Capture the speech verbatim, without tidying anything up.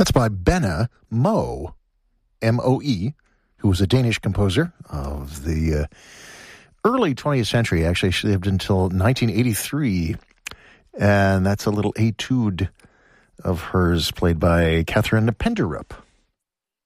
That's by Benne Moe, M O E, who was a Danish composer of the uh, early twentieth century. Actually, she lived until nineteen eighty-three, and that's a little etude of hers played by Catherine Penderup.